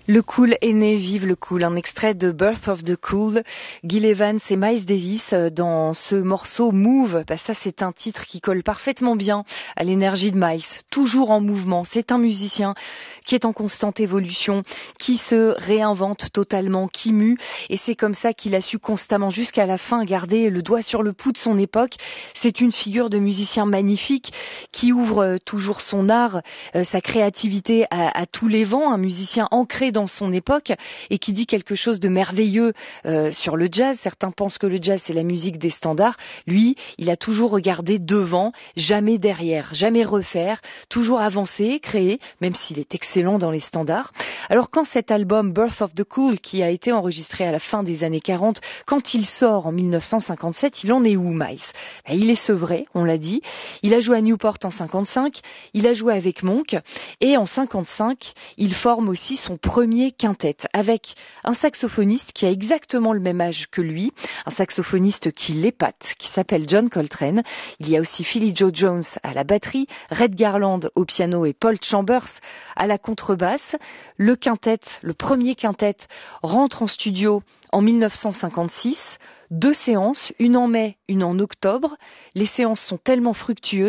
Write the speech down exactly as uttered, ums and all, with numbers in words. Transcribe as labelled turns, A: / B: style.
A: Le cool est né, vive le cool, un extrait de Birth of the Cool, Gil Evans et Miles Davis dans ce morceau Move. Bah ça c'est un titre qui colle parfaitement bien à l'énergie de Miles, toujours en mouvement. C'est un musicien qui est en constante évolution, qui se réinvente totalement, qui mue, et c'est comme ça qu'il a su constamment jusqu'à la fin garder le doigt sur le pouls de son époque. C'est une figure de musicien magnifique qui ouvre toujours son art, euh, sa créativité à, à tous les vents, un musicien ancré dans son époque et qui dit quelque chose de merveilleux euh, sur le jazz. Certains pensent que le jazz c'est la musique des standards. Lui, il a toujours regardé devant, jamais derrière, jamais refaire, toujours avancer, créer, même s'il est excellent dans les standards. Alors quand cet album Birth of the Cool, qui a été enregistré à la fin des années quarante, quand il sort en mille neuf cent cinquante-sept, il en est où, Miles? Ben, il est sevré, on l'a dit. Il a joué à Newport en cinquante-cinq, il a joué avec Monk, et en cinquante-cinq, il forme aussi son premier quintet avec un saxophoniste qui a exactement le même âge que lui, un saxophoniste qui l'épate, qui s'appelle John Coltrane. Il y a aussi Philly Joe Jones à la batterie, Red Garland au piano et Paul Chambers à la contrebasse. Le quintet, le premier quintet, rentre en studio en mille neuf cent cinquante-six. Deux séances, une en mai, une en octobre. Les séances sont tellement fructueuses